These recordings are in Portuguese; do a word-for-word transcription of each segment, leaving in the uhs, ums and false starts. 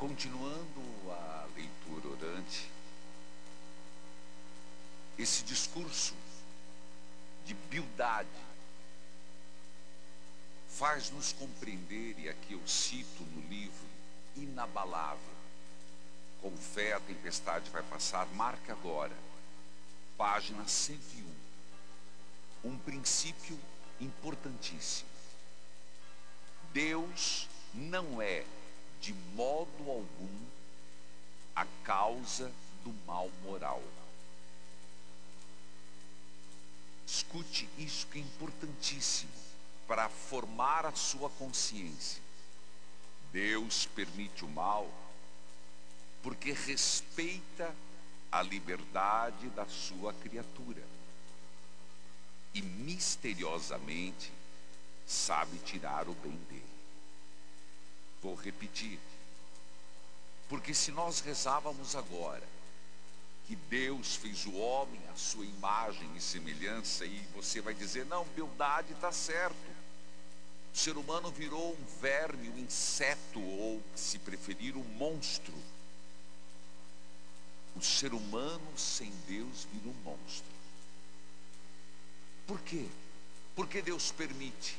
Continuando a leitura orante, esse discurso de Bildade faz-nos compreender, e aqui eu cito no livro, inabalável, com fé a tempestade vai passar, marca agora, página cento e um, um princípio importantíssimo. Deus não é, de modo algum, a causa do mal moral. Escute isso que é importantíssimo para formar a sua consciência. Deus permite o mal porque respeita a liberdade da sua criatura e misteriosamente sabe tirar o bem dele. Vou repetir, porque se nós rezávamos agora que Deus fez o homem à sua imagem e semelhança, e você vai dizer, não, Bildade está certo, o ser humano virou um verme, um inseto, ou, se preferir, um monstro. O ser humano sem Deus vira um monstro. Por quê? Porque Deus permite.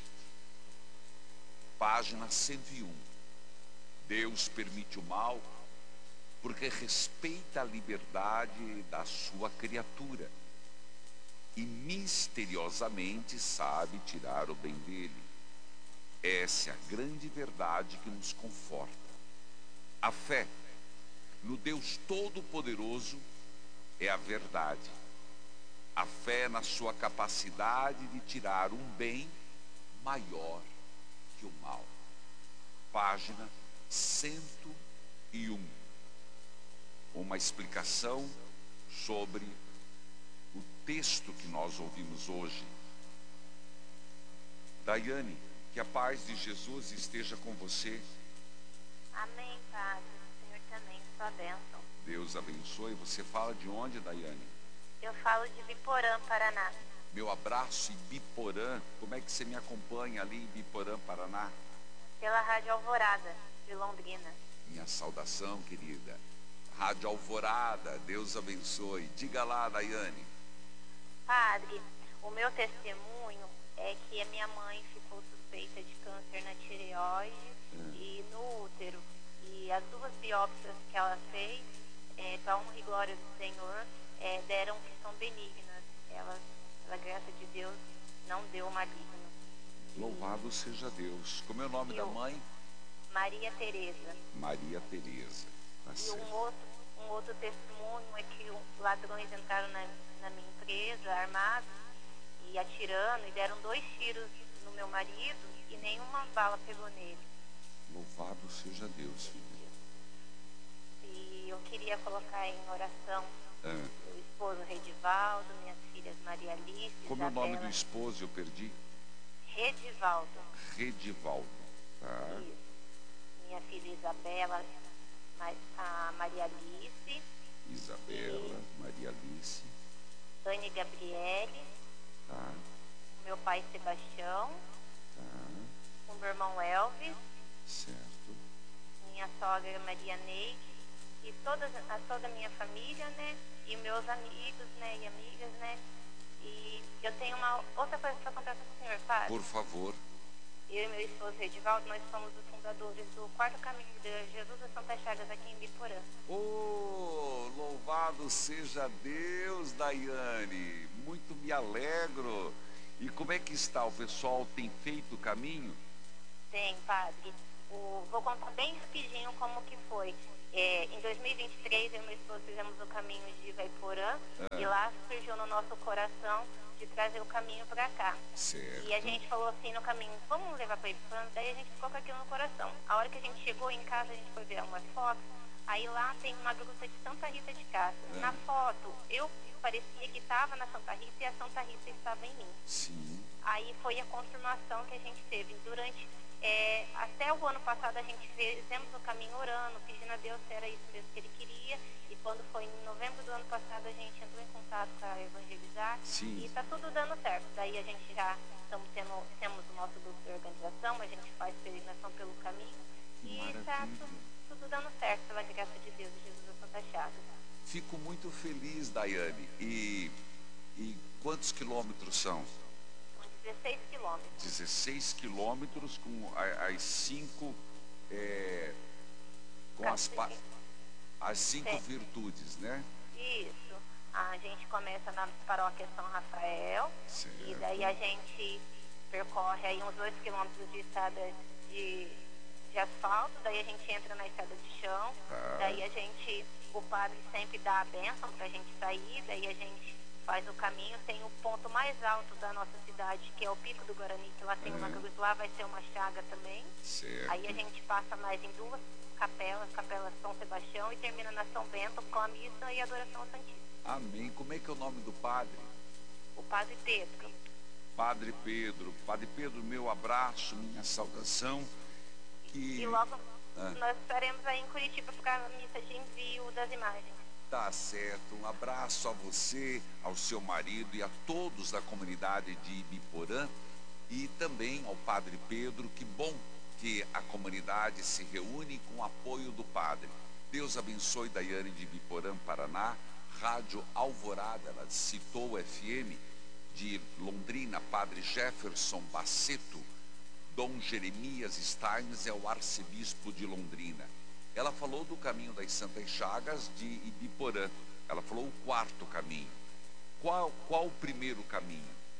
Página cento e um. Deus permite o mal porque respeita a liberdade da sua criatura e misteriosamente sabe tirar o bem dele. Essa é a grande verdade que nos conforta. A fé no Deus Todo-Poderoso é a verdade. A fé na sua capacidade de tirar um bem maior que o mal. Página cento e um. Uma explicação sobre o texto que nós ouvimos hoje. Daiane, que a paz de Jesus esteja com você. Amém, Padre. O Senhor também, sua bênção. Deus abençoe. Você fala de onde, Daiane? Eu falo de Biporã, Paraná. Meu abraço em Biporã. Como é que você me acompanha ali em Biporã, Paraná? Pela Rádio Alvorada, de Londrina. Minha saudação, querida. Rádio Alvorada, Deus abençoe. Diga lá, Daiane. Padre, o meu testemunho é que a minha mãe ficou suspeita de câncer na tireoide hum. e no útero. E as duas biópsias que ela fez, é, para honra e glória do Senhor, é, deram que são benignas. Ela, pela graça de Deus, não deu maligno. Louvado seja Deus. Como é o nome da mãe? Maria Tereza. Maria Tereza. Tá e certo. um outro, um outro testemunho é que os ladrões entraram na, na minha empresa, armados, e atirando, e deram dois tiros no meu marido, e nenhuma bala pegou nele. Louvado seja Deus, filha. E eu queria colocar em oração ah. meu esposo Redivaldo, minhas filhas Maria Alice, Como é o Isabela. nome do esposo? Eu perdi. Redivaldo. Redivaldo. Tá. Isso. Minha filha Isabela, a Maria Alice. Isabela, Maria Alice. Anne Gabriele. Tá. Meu pai Sebastião. Tá. O meu irmão Elvis. Certo. Minha sogra Maria Neide. E toda a, toda a minha família, né? E meus amigos, né? E amigas, né? E eu tenho uma outra coisa para contar para o senhor, padre. Por favor. Eu e meu esposo Redivaldo, nós somos os fundadores do Quarto Caminho de Jesus das Santas Chagas aqui em Biporã. Oh, louvado seja Deus, Daiane. Muito me alegro. E como é que está? O pessoal tem feito o caminho? Tem, padre. O, vou contar bem rapidinho como que foi. É, em dois mil e vinte e três, eu e meu esposo fizemos o caminho de Ivaiporã. É. E lá surgiu no nosso coração de trazer o caminho para cá. Certo. E a gente falou assim no caminho, vamos levar para Ibiporã? Daí a gente ficou com aquilo no coração. A hora que a gente chegou em casa, a gente foi ver umas fotos. Aí lá tem uma gruta de Santa Rita de Cássia. É. Na foto, eu parecia que estava na Santa Rita e a Santa Rita estava em mim. Sim. Aí foi a confirmação que a gente teve. Durante, é, até o ano passado, a gente fizemos o caminho orando, pedindo a Deus se era isso mesmo que Ele queria. E quando foi em novembro do ano passado, a gente entrou em contato para evangelizar. Sim. E está tudo dando certo. Daí a gente já estamos tendo, temos o nosso grupo de organização, a gente faz peregrinação pelo caminho. Que e maravilha. está tudo, tudo dando certo. Fico muito feliz, Daiane. E, e quantos quilômetros são? dezesseis quilômetros. dezesseis quilômetros com as cinco, é, com as, as cinco Sim. virtudes, né? Isso. A gente começa na paróquia São Rafael. Certo. E daí a gente percorre aí uns dois quilômetros de estrada de, de asfalto. Daí a gente entra na estrada de chão. Ah. Daí a gente, o padre sempre dá a bênção pra gente sair. Daí a gente faz o caminho. Tem o ponto mais alto da nossa cidade, que é o Pico do Guarani, que lá tem é. uma cruz, lá vai ser uma chaga também. Certo. Aí a gente passa mais em duas capelas, capela São Sebastião, e termina na São Bento com a missa e a adoração ao Santíssimo. Amém. Como é que é o nome do padre? O Padre Pedro. Padre Pedro. Padre Pedro, meu abraço, minha saudação. E, e logo ah. nós estaremos aí em Curitiba para a missa de envio das imagens. Tá certo. Um abraço a você, ao seu marido e a todos da comunidade de Ibiporã, e também ao Padre Pedro. Que bom que a comunidade se reúne com o apoio do padre. Deus abençoe Daiane de Ibiporã, Paraná. Rádio Alvorada, ela citou o F M de Londrina, Padre Jefferson Baceto. Dom Jeremias Steins é o arcebispo de Londrina. Ela falou do caminho das Santas Chagas de Ibiporã. Ela falou o quarto caminho. Qual, qual o primeiro caminho?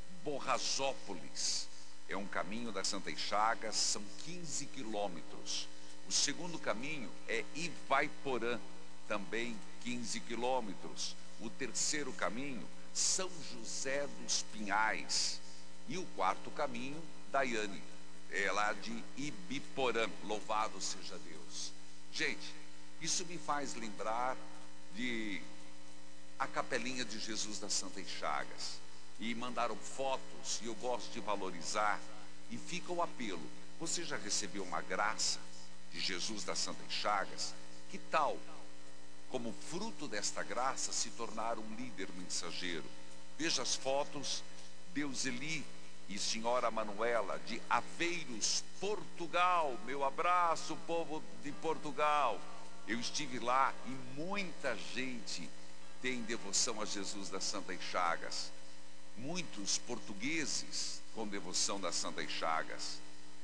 Borrazópolis é um caminho das Santas Chagas, são quinze quilômetros. O segundo caminho é Ivaiporã, também quinze quilômetros. O terceiro caminho, São José dos Pinhais. E o quarto caminho, Daiane, é lá de Ibiporã. Louvado seja Deus. Gente, isso me faz lembrar de a Capelinha de Jesus das Santas Chagas. E mandaram fotos, e eu gosto de valorizar. E fica o apelo: você já recebeu uma graça de Jesus das Santas Chagas? Que tal, como fruto desta graça, se tornar um líder mensageiro? Veja as fotos. Deuseli e senhora Manuela de Aveiros, Portugal. Meu abraço, povo de Portugal. Eu estive lá e muita gente tem devoção a Jesus das Santas Chagas. Muitos portugueses com devoção das Santas Chagas.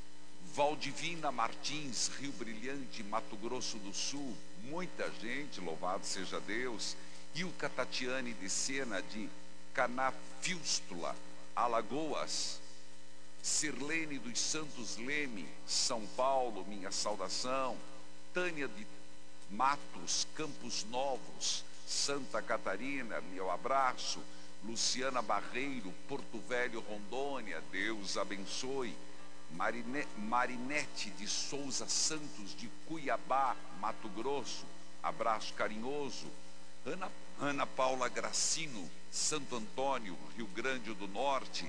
Valdivina Martins, Rio Brilhante, Mato Grosso do Sul. Muita gente, louvado seja Deus. Ilka Tatiane de Sena de Canafístula, Alagoas. Sirlene dos Santos Leme, São Paulo, minha saudação. Tânia de Matos, Campos Novos, Santa Catarina, meu abraço. Luciana Barreiro, Porto Velho, Rondônia, Deus abençoe. Marine, Marinete de Souza Santos, de Cuiabá, Mato Grosso, abraço carinhoso. Ana, Ana Paula Gracino, Santo Antônio, Rio Grande do Norte,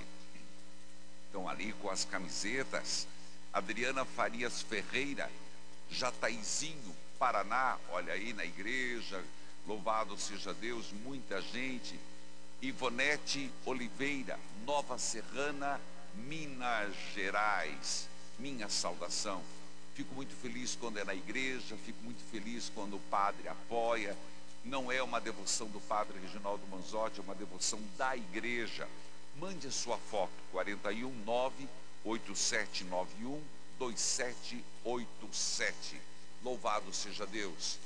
estão ali com as camisetas. Adriana Farias Ferreira, Jataizinho, Paraná, olha aí na igreja, louvado seja Deus, muita gente. Ivonete Oliveira, Nova Serrana, Minas Gerais, minha saudação. Fico muito feliz quando é na igreja, fico muito feliz quando o padre apoia. Não é uma devoção do padre Reginaldo Manzotti, é uma devoção da igreja. Mande a sua foto, quatro um nove, oito sete nove um, dois sete oito sete. Louvado seja Deus.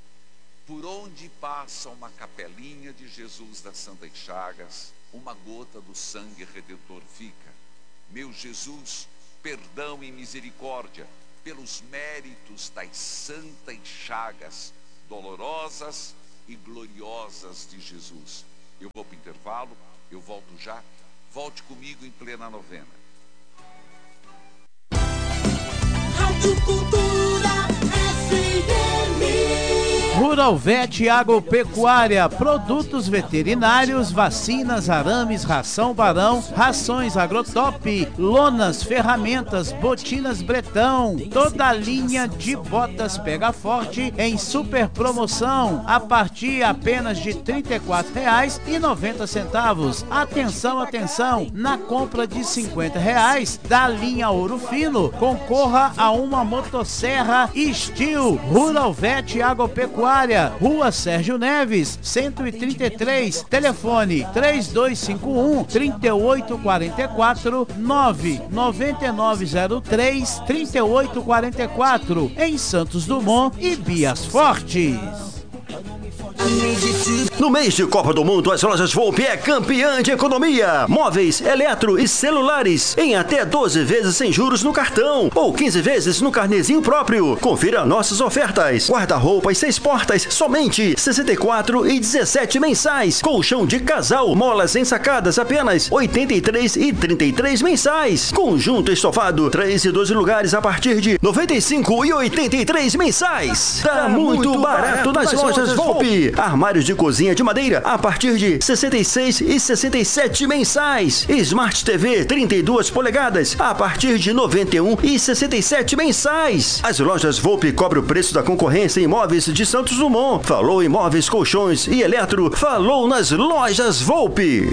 Por onde passa uma capelinha de Jesus das Santas Chagas, uma gota do sangue redentor fica. Meu Jesus, perdão e misericórdia, pelos méritos das Santas Chagas, dolorosas e gloriosas de Jesus. Eu vou para o intervalo, eu volto já. Volte comigo em plena novena. Rádio Cultura F M. Rural Vet Agropecuária, produtos veterinários, vacinas, arames, ração Barão, rações Agrotop, lonas, ferramentas, botinas Bretão, toda a linha de botas Pega Forte em super promoção, a partir apenas de trinta e quatro reais e noventa centavos. Atenção, atenção, na compra de cinquenta reais da linha Ouro Fino, concorra a uma motosserra Steel. Rural Vet Agropecuária, Agropecuária, Rua Sérgio Neves, cento e trinta e três, telefone três dois cinco um, três oito quatro quatro, nove nove nove zero três, três oito quatro quatro, em Santos Dumont e Bias Fortes. No mês de Copa do Mundo, as lojas Volpe é campeã de economia. Móveis, eletro e celulares em até doze vezes sem juros no cartão ou quinze vezes no carnezinho próprio. Confira nossas ofertas. Guarda-roupas seis portas, somente sessenta e quatro reais e dezessete mensais. Colchão de casal, molas ensacadas, apenas oitenta e três reais e trinta e três mensais. Conjunto estofado, três e doze lugares a partir de noventa e cinco reais e oitenta e três mensais. Tá muito barato nas lojas Volpe. Armários de cozinha de madeira a partir de sessenta e seis reais e sessenta e sete mensais. Smart T V trinta e duas polegadas a partir de noventa e um reais e sessenta e sete mensais. As lojas Volpe cobrem o preço da concorrência em imóveis de Santos Dumont. Falou imóveis, colchões e eletro. Falou nas lojas Volpe.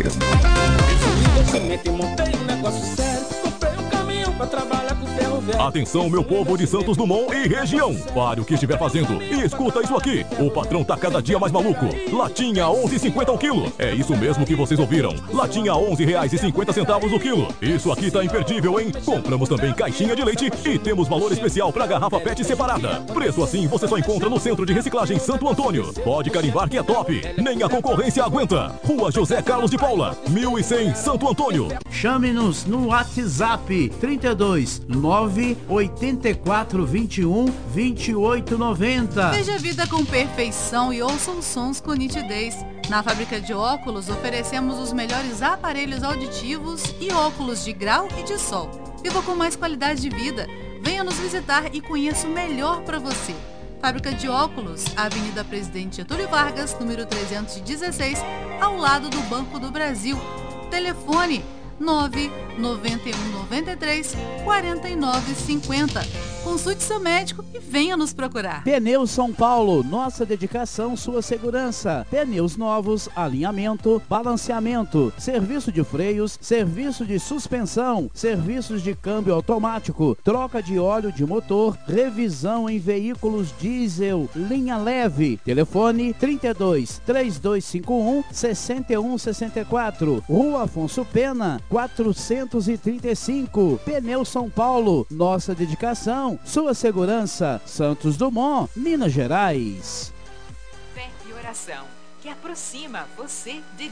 Atenção, meu povo de Santos Dumont e região. Pare o que estiver fazendo e escuta isso aqui. O patrão tá cada dia mais maluco. Latinha onze reais e cinquenta o quilo. É isso mesmo que vocês ouviram. Latinha onze reais e cinquenta centavos o quilo. Isso aqui tá imperdível, hein? Compramos também caixinha de leite e temos valor especial para garrafa P E T separada. Preço assim você só encontra no Centro de Reciclagem Santo Antônio. Pode carimbar que é top. Nem a concorrência aguenta. Rua José Carlos de Paula, mil e cem, Santo Antônio. Chame-nos no WhatsApp trinta e dois, nove oitenta e quatro, vinte e um, vinte e oito, noventa. Veja a vida com perfeição e ouça os sons com nitidez. Na fábrica de óculos oferecemos os melhores aparelhos auditivos e óculos de grau e de sol. Viva com mais qualidade de vida. Venha nos visitar e conheça o melhor para você. Fábrica de óculos, Avenida Presidente Getúlio Vargas, número trezentos e dezesseis, ao lado do Banco do Brasil. Telefone nove nove um nove três, quatro nove cinco zero. Consulte seu médico e venha nos procurar. Pneus São Paulo, nossa dedicação, sua segurança. Pneus novos, alinhamento, balanceamento, serviço de freios, serviço de suspensão, serviços de câmbio automático, troca de óleo de motor, revisão em veículos diesel, linha leve. Telefone trinta e dois, três dois cinco um, seis um seis quatro, Rua Afonso Pena, quatrocentos e trinta e cinco. Pneus São Paulo, nossa dedicação, sua segurança. Santos Dumont, Minas Gerais. Fé e oração que aproxima você de